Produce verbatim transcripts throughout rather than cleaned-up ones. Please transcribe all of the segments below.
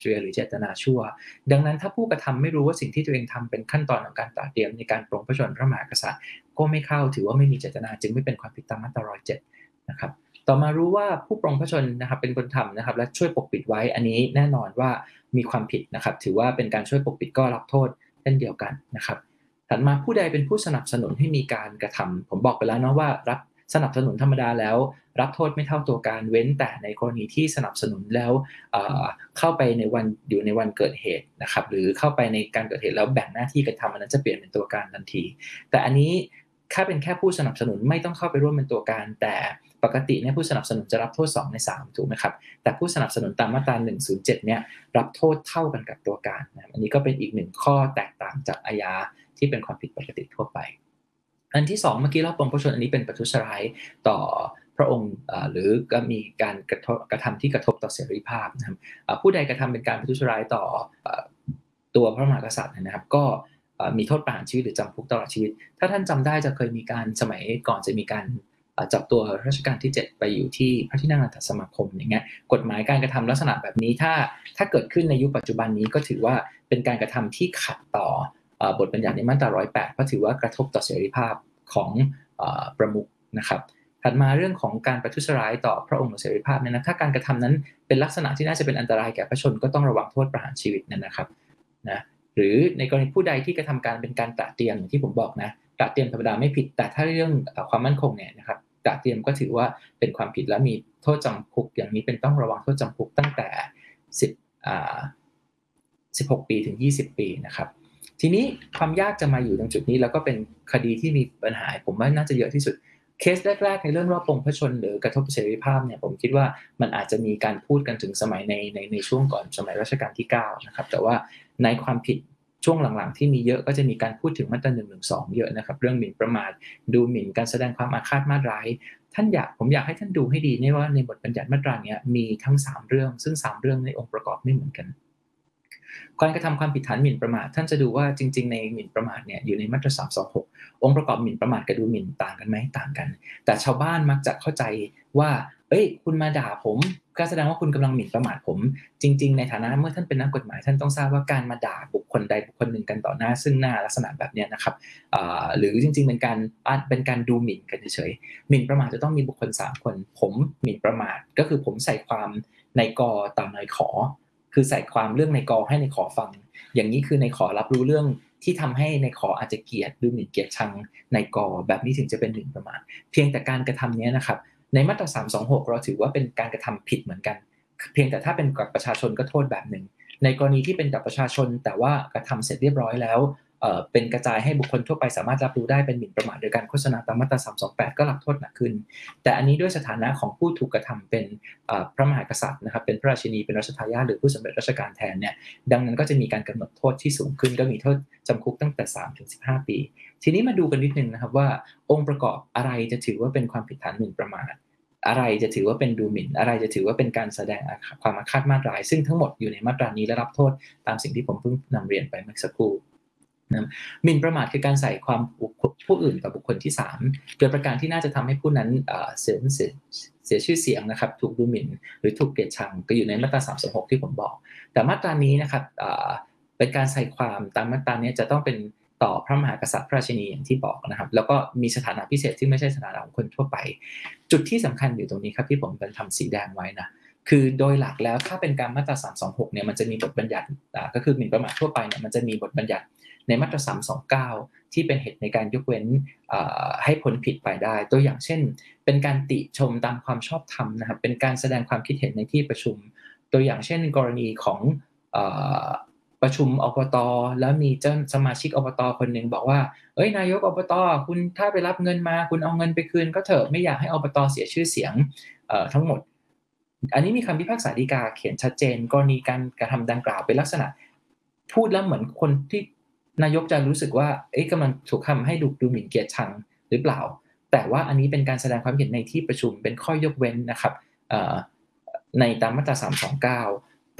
เตรียหรือเจตนาชั่วดังนั้นถ้าผู้กระทำไม่รู้ว่าสิ่งที่ตัวเองทำเป็นขั้นตอนของการตระเตรียมในการปรงพระชนม์พระมหากษัตริย์ก็ไม่เข้าถือว่าไม่มีเจตนาจึงไม่เป็นความผิดตามมาตราหนึ่งร้อยเจ็ดนะครับต่อมารู้ว่าผู้ปรงพระชนม์นะครับเป็นคนทำนะครับและช่วยปกปิดไว้อันนี้แน่นอนว่ามีความผิดนะครับถือว่าเป็นการช่วยปกปิดก็รับโทษเช่นเดียวกันนะครับถัดมาผู้ใดเป็นผู้สนับสนุนให้มีการกระทำผมบอกไปแล้วเนาะว่ารับสนับสนุนธรรมดาแล้วรับโทษไม่เท่าตัวการเว้นแต่ในกรณีที่สนับสนุนแล้วเอ่อเข้าไปในวันอยู่ในวันเกิดเหตุนะครับหรือเข้าไปในการเกิดเหตุแล้วแบ่งหน้าที่กันทำอันนั้นจะเปลี่ยนเป็นตัวการทันทีแต่อันนี้ถ้าเป็นแค่ผู้สนับสนุนไม่ต้องเข้าไปร่วมเป็นตัวการแต่ปกติเนี่ยผู้สนับสนุนจะรับโทษสองในสามถูกไหมครับแต่ผู้สนับสนุนตามมาตราหนึ่งศูนย์เจ็ดเนี่ยรับโทษเท่ากันกับตัวการนะอันนี้ก็เป็นอีกหนึ่งข้อแตกต่างจากอาญาที่เป็นความผิดปกติทั่วไปอันที่สองเมื่อกี้เราปรงพระชนม์อันนี้เป็นประทุษร้ายต่อพระองค์หรือก็มีการกระทบกระทำที่กระทบต่อเสรีภาพนะครับผู้ใดกระทำเป็นการประทุษร้ายต่อตัวพระมหากษัตริย์นะครับก็มีโทษประหารชีวิตหรือจำคุกตลอดชีวิตถ้าท่านจำได้จะเคยมีการสมัยก่อนจะมีการจับตัวรัชกาลที่เจ็ดไปอยู่ที่พระที่นั่งอัฏฐสมาคมอย่างเงี้ยกฎหมายการกระทำลักษณะแบบนี้ถ้าถ้าเกิดขึ้นในยุคปัจจุบันนี้ก็ถือว่าเป็นการกระทำที่ขัดต่อบทบัญญัติในมาตราหนึ่งร้อยแปดเพราะถือว่ากระทบต่อเสรีภาพของประมุขนะครับถัดมาเรื่องของการประทุษร้ายต่อพระองค์หรือเสรีภาพเนี่ยนะถ้าการกระทำนั้นเป็นลักษณะที่น่าจะเป็นอันตรายแก่พระชนก็ต้องระวังโทษประหารชีวิตนั่นนะครับนะหรือในกรณีผู้ใดที่กระทำการเป็นการตระเตรียมอย่างที่ผมบอกนะตระเตรียมธรรมดาไม่ผิดแต่ถ้าเรื่องความมั่นคงเนี่ยนะครับตระเตรียมก็ถือว่าเป็นความผิดและมีโทษจำคุกอย่างนี้เป็นต้องระวังโทษจำคุกตั้งแต่สิบอ่าสิบหกปีถึงยี่สิบปีนะครับทีนี้ความยากจะมาอยู่ตรงจุดนี้แล้วก็เป็นคดีที่มีปัญหาผมว่าน่าจะเยอะที่สุดเคสแรกๆในเรื่องรอบปรงพระชนม์หรือกระทบเสรีภาพเนี่ยผมคิดว่ามันอาจจะมีการพูดกันถึงสมัยในในในช่วงก่อนสมัยรัชกาลที่เก้านะครับแต่ว่าในความผิดช่วงหลังๆที่มีเยอะก็จะมีการพูดถึงมาตราหนึ่งหนึ่งสองเยอะนะครับเรื่องหมิ่นประมาทดูหมิ่นการแสดงความอาฆาตมาตร้ายท่านอยากผมอยากให้ท่านดูให้ดีนี่ว่าในบทบัญญัติมาตราเนี้ยมีทั้งสามเรื่องซึ่งสามเรื่องในองค์ประกอบไม่เหมือนกันการกระทำความผิดฐานหมิ่นประมาทท่านจะดูว่าจริงๆในหมิ่นประมาทเนี่ยอยู่ในมาตราสามสองหกองค์ประกอบหมิ่นประมาทกับดูหมิ่นต่างกันไหมต่างกันแต่ชาวบ้านมักจะเข้าใจว่าเอ้ยคุณมาด่าผมก็แสดงว่าคุณกำลังหมิ่นประมาทผมจริงๆในฐานะเมื่อท่านเป็นนักกฎหมายท่านต้องทราบว่าการมาด่าบุคคลใดบุคคลหนึ่งกันต่อหน้าซึ่งหน้าลักษณะแบบนี้นะครับหรือจริงๆเป็นการเป็นการดูหมิ่นกันเฉยๆหมิ่นประมาทจะต้องมีบุคคลสามคนผมหมิ่นประมาทก็คือผมใส่ความในกอต่อนายขอคือใส่ความเรื่องในกอให้ในขอฟังอย่างนี้คือในขอรับรู้เรื่องที่ทำให้ในขออาจจะเกลียดดูหมิ่นเกลียดชังในกอแบบนี้ถึงจะเป็นหมิ่นประมาทเพียงแต่การกระทำนี้นะครับในมาตราสามสองหกเราถือว่าเป็นการกระทำผิดเหมือนกันเพียงแต่ถ้าเป็นกับประชาชนก็โทษแบบหนึ่งในกรณีที่เป็นกับประชาชนแต่ว่ากระทำเสร็จเรียบร้อยแล้วเอ่อเป็นกระจายให้บุคคลทั่วไปสามารถรับรู้ได้เป็นหมิ่นประมาทโดยการโฆษณาตามมาตราสามสองแปดก็รับโทษหนักขึ้นแต่อันนี้ด้วยสถานะของผู้ถูกกระทำเป็นพระมหากษัตริย์นะครับเป็นพระราชินีเป็นรัชทายาทหรือผู้สำเร็จราชการแทนเนี่ยดังนั้นก็จะมีการกำหนดโทษที่สูงขึ้นก็มีโทษจำคุกตั้งแต่สามถึงสิบห้าปีทีนี้มาดูกันนิดนึงนะครับว่าองค์ประกอบอะไรจะถือว่าเป็นความผิดฐานหมิ่นประมาทอะไรจะถือว่าเป็นดูหมิ่นอะไรจะถือว่าเป็นการแสดงความอาฆาตมาตร้ายซึ่งทั้งหมดอยู่ในมาตรานี้และรับโทษตามสิ่งที่ผมเพิ่งนำเรียนไปเมื่อสักครู่นะหมิ่นประมาทคือการใส่ความผู้อื่นกับบุคคลที่สามโดยประการที่น่าจะทำให้ผู้นั้นเสียเสียเสียชื่อเสียงนะครับถูกดูหมิ่นหรือถูกเกลียดชังก็อยู่ในมาตราสามสองหกที่ผมบอกแต่มาตรานี้นะครับเป็นการใส่ความตามมาตรานี้จะต้องเป็นต่อพระมหากษัตริย์พระราชินีอย่างที่บอกนะครับแล้วก็มีสถานะพิเศษที่ไม่ใช่สถานะของคนทั่วไปจุดที่สำคัญอยู่ตรงนี้ครับที่ผมเป็นทำสีแดงไว้นะคือโดยหลักแล้วถ้าเป็นการมาตราสามสองหกเนี่ยมันจะมีบทบัญญัติก็คือหมิ่นประมาททั่วไปเนี่ยมันจะมีบทบัญญัติในมาตราสามสองเก้าที่เป็นเหตุในการยกเว้นให้พ้นผิดไปได้ตัวอย่างเช่นเป็นการติชมตามความชอบธรรมนะครับเป็นการแสดงความคิดเห็นในที่ประชุมตัวอย่างเช่นกรณีของประชุมอบต.แล้วมีเจ้าสมาชิกอบต.คนหนึ่งบอกว่าเอ้ยนายกอบต.คุณถ้าไปรับเงินมาคุณเอาเงินไปคืนก็เถอะไม่อยากให้อบต.เสียชื่อเสียงทั้งหมดอันนี้มีคำพิพากษาฎีกาเขียนชัดเจนกรณีการกระทำดังกล่าวเป็นลักษณะพูดแล้วเหมือนคนที่นายกจะรู้สึกว่าเอ๊ะกำลังถูกทำให้ดูดูหมิ่นเกียรติชังหรือเปล่าแต่ว่าอันนี้เป็นการแสดงความเห็นในที่ประชุมเป็นข้อยกเว้นนะครับในตามมาตราสามสองเก้า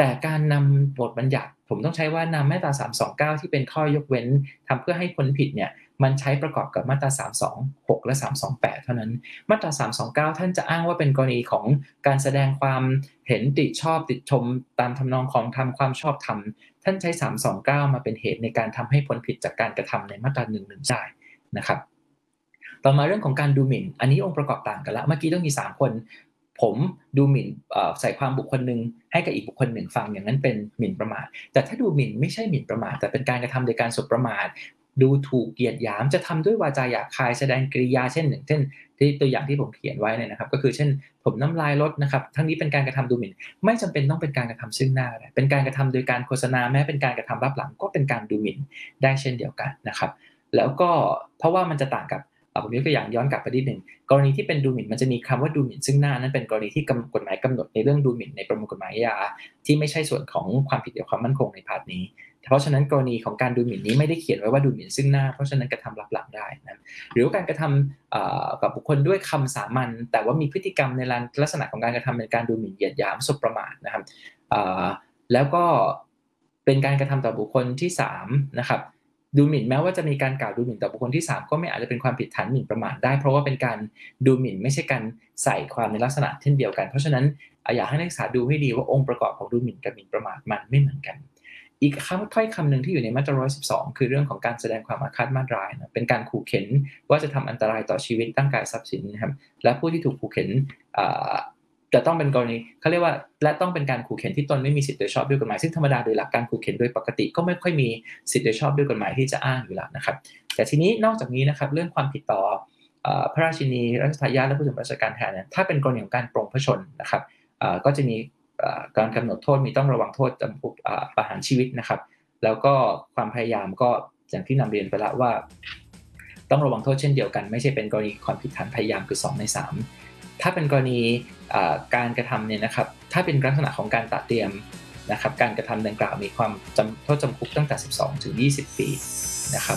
แต่การนำบทบัญญัติผมต้องใช้ว่านำมาตราสามสองเก้าที่เป็นข้อยกเว้นทำเพื่อให้พ้นผิดเนี่ยมันใช้ประกอบกับมาตราสามสองหกและสามสองแปดเท่านั้นมาตราสามสองเก้าท่านจะอ้างว่าเป็นกรณีของการแสดงความเห็นติชอบติชมตามทำนองของธรรมความชอบธรรมท่านใช้สามสองเก้ามาเป็นเหตุในการทำให้พ้นผิดจากการกระทำในมาตราหนึ่งหนึ่งได้นะครับต่อมาเรื่องของการดูหมิ่นอันนี้องค์ประกอบต่างกันแล้วเมื่อกี้ต้องมีสามคนผมดูหมิ่นใส่ความบุคคลหนึ่งให้กับอีกบุคคลหนึ่งฟังอย่างนั้นเป็นหมิ่นประมาทแต่ถ้าดูหมิ่นไม่ใช่หมิ่นประมาทแต่เป็นการกระทำโดยการสบประมาทดูถูกเกียดหยามจะทำด้วยวาจาหยาบคายแสดงกริยาเช่นหนึ่งเช่นที่ตัวอย่างที่ผมเขียนไว้เนี่ยนะครับก็คือเช่นผมน้ำลายลดนะครับทั้งนี้เป็นการกระทำดูหมิ่นไม่จำเป็นต้องเป็นการกระทำซึ่งหน้าเป็นการกระทำโดยการโฆษณาแม้เป็นการกระทำรับหลังก็เป็นการดูหมิ่นได้เช่นเดียวกันนะครับแล้วก็เพราะว่ามันจะต่างกับผมยกตัวอย่างย้อนกลับไปนิดนึงกรณีที่เป็นดูหมิ่นมันจะมีคำว่าดูหมิ่นซึ่งหน้านั้นเป็นกรณีที่กฎหมายกำหนดในเรื่องดูหมิ่นในประมวลกฎหมายอาญาที่ไม่ใช่ส่วนของความผิดเกี่ยวกับความมั่นคงในพาร์ทนี้เพราะฉะนั้นกรณีของการดูหมิ่นนี้ไม่ได้เขียนไว้ว่าดูหมิ่นซึ่งหน้าเพราะฉะนั้นกระทำรับหลังได้นะหรือการกระทำกับบุคคลด้วยคำสามัญแต่ว่ามีพฤติกรรมในลักษณะของการกระทำเป็นการดูหมิ่นเหยียดหยามสบประมาทนะครับแล้วก็เป็นการกระทำต่อบุคคลที่สามนะครับดูหมิ่นแม้ว่าจะมีการกล่าวดูหมิ่นต่อบุคคลที่สามก็ไม่อาจจะเป็นความผิดฐานหมิ่นประมาทได้เพราะว่าเป็นการดูหมิ่นไม่ใช่การใส่ความในลักษณะเช่นเดียวกันเพราะฉะนั้นอยากให้นักศึกษาดูให้ดีว่าองค์ประกอบของดูหมิ่นกับหมิ่นประมาทมันไม่เหมือนกันอีกคำถ้อยคำหนึ่งที่อยู่ในมาตราหนึ่งร้อยสิบสองคือเรื่องของการแสดงความอาฆาตมาตร้ายนะเป็นการขู่เข็นว่าจะทำอันตรายต่อชีวิตร่างกายทรัพย์สินนะครับและผู้ที่ถูกขู่เข็นจะต้องเป็นกรณีเขาเรียกว่าและต้องเป็นการขู่เข็นที่ตนไม่มีสิทธิ์โดยชอบด้วยกฎหมายซึ่งธรรมดาโดยหลักการขู่เข็นโดยปกติก็ไม่ค่อยมีสิทธิ์โดยชอบด้วยกฎหมายที่จะอ้างอยู่แล้วนะครับแต่ทีนี้นอกจากนี้นะครับเรื่องความผิดต่อพระราชินีรัชทายาทและผู้สำเร็จราชการแทนเนี่ยถ้าเป็นกรณีของการปรงพระชนนะครับก็จะมีการกำหนดโทษมีต้องระวังโทษจำคุกประหารชีวิตนะครับแล้วก็ความพยายามก็อย่างที่นำเรียนไปแล้วว่าต้องระวังโทษเช่นเดียวกันไม่ใช่เป็นกรณีความผิดฐานพยายามคือสองในสามถ้าเป็นกรณีการกระทำเนี่ยนะครับถ้าเป็นลักษณะของการตระเตรียมนะครับการกระทำดังกล่าวมีความจำโทษจำคุกตั้งแต่สิบสองถึงยี่สิบปีนะครับ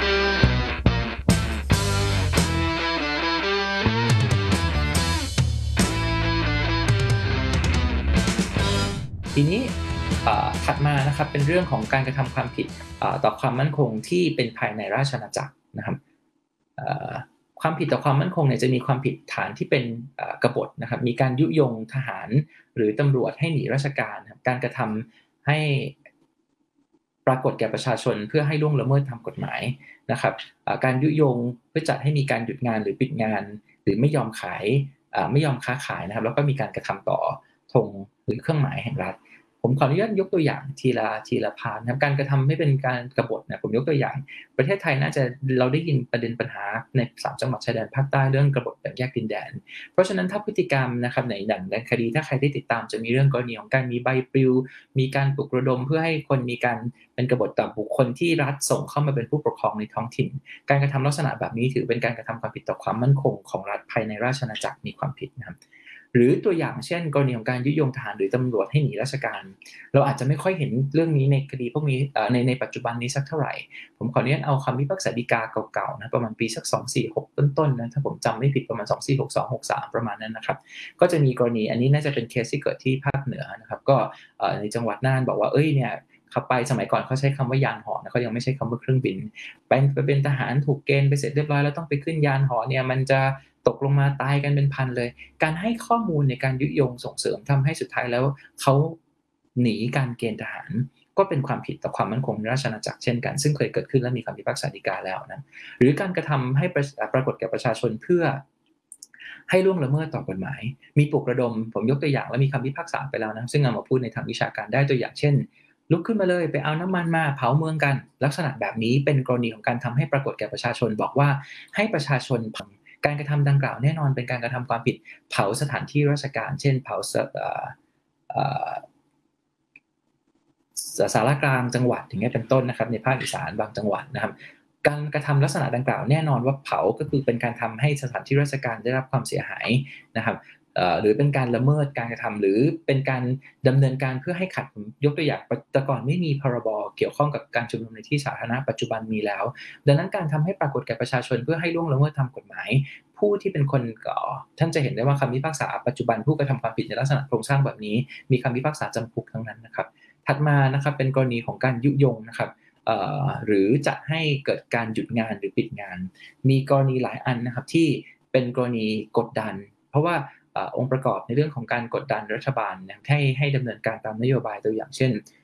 ทีนี้ถัดมานะครับเป็นเรื่องของการกระทำความผิดต่อความมั่นคงที่เป็นภายในราชอาณาจักรนะครับความผิดต่อความมั่นคงเนี่ยจะมีความผิดฐานที่เป็นกบฏนะครับมีการยุยงทหารหรือตำรวจให้หนีราชการการกระทำให้ปรากฏแก่ประชาชนเพื่อให้ล่วงละเมิดทางกฎหมายนะครับการยุยงเพื่อจัดให้มีการหยุดงานหรือปิดงานหรือไม่ยอมขายไม่ยอมค้าขายนะครับแล้วก็มีการกระทำต่อธงหรือเครื่องหมายแห่งรัฐผมขออนุญาตยกตัวอย่างทีละทีละพาร์ทนะครับการกระทำไม่เป็นการกบฏนะผมยกตัวอย่างประเทศไทยน่าจะเราได้ยินประเด็นปัญหาในสามจังหวัดชายแดนภาคใต้เรื่องกบฏแบ่งแยกดินแดนเพราะฉะนั้นถ้าพฤติกรรมนะครับในหนังในคดีถ้าใครได้ติดตามจะมีเรื่องกรณีของการมีใบปลิวมีการปลุกระดมเพื่อให้คนมีการเป็นกบฏต่อบุคคลที่รัฐส่งเข้ามาเป็นผู้ปกครองในท้องถิ่นการกระทำลักษณะแบบนี้ถือเป็นการกระทำความผิดต่อความมั่นคงของรัฐภายในราชอาณาจักรมีความผิดนะครับหรือตัวอย่างเช่นกรณีของการยุยงทหารหรือตำรวจให้หนีราชการเราอาจจะไม่ค่อยเห็นเรื่องนี้ในคดีพวกนี้ในในปัจจุบันนี้สักเท่าไหร่ผมขออนุญาตเอาคำพิพากษาฎีกาเก่าๆนะประมาณปีสักสองสี่หกต้นๆนะถ้าผมจำไม่ผิดประมาณสองสี่หก สองหกสามประมาณนั้นนะครับก็จะมีกรณีอันนี้น่าจะเป็นเคสที่เกิดที่ภาคเหนือนะครับก็ในจังหวัดน่านบอกว่าเอ้ยเนี่ยขับไปสมัยก่อนเขาใช้คำว่ายานหอนะเขายังไม่ใช้คำว่าเครื่องบินไปไปเป็นทหารถูกเกณฑ์ไปเสร็จเรียบร้อยแล้วต้องไปขึ้นยานหอเนี่ยมันจะตกลงมาตายกันเป็นพันเลยการให้ข้อมูลในการยุยงส่งเสริมทำให้สุดท้ายแล้วเขาหนีการเกณฑ์ทหารก็เป็นความผิดต่อความมั่นคงในราชอาณาจักรเช่นกันซึ่งเคยเกิดขึ้นและมีคำพิพากษาฎีกาแล้วนะหรือการกระทำให้ปรากฏแก่ประชาชนเพื่อให้ล่วงละเมิดต่อกฎหมายมีปลุกระดมผมยกตัวอย่างและมีคำพิพากษาไปแล้วนะซึ่งเอามาพูดในทางวิชาการได้ตัวอย่างเช่นลุกขึ้นมาเลยไปเอาน้ำมันมาเผาเมืองกันลักษณะแบบนี้เป็นกรณีของการทำให้ปรากฏแก่ประชาชนบอกว่าให้ประชาชนการกระทำดังกล่าวแน่นอนเป็นการกระทำความผิดเผาสถานที่ราชการเช่นเผาสารกลางจังหวัดอย่างเงี้ยเป็นต้นนะครับในภาคอีสานบางจังหวัดนะครับการกระทำลักษณะดังกล่าวแน่นอนว่าเผาก็คือเป็นการทำให้สถานที่ราชการได้รับความเสียหายนะครับหรือเป็นการละเมิดการกระทำหรือเป็นการดำเนินการเพื่อให้ขัดยกตัวอย่างแต่ก่อนไม่มีพรบเกี่ยวข้องกับการชุมนุมในที่สาธารณะปัจจุบันมีแล้วดังนั้นการทำให้ปรากฏแก่ประชาชนเพื่อให้ล่วงละเมิดทางกฎหมายผู้ที่เป็นคนก่อท่านจะเห็นได้ว่าคำพิพากษาปัจจุบันผู้กระทำความผิดในลักษณะโครงสร้างแบบนี้มีคำพิพากษาจำคุกทั้งนั้นนะครับถัดมานะครับเป็นกรณีของการยุยงนะครับเอ่อหรือจะให้เกิดการหยุดงานหรือปิดงานมีกรณีหลายอันนะครับที่เป็นกรณีกดดันเพราะว่าองค์ประกอบในเรื่องของการกดดันรัฐบาลให้ให้ดำเนินการตามนโยบายตัวอย่างเช่น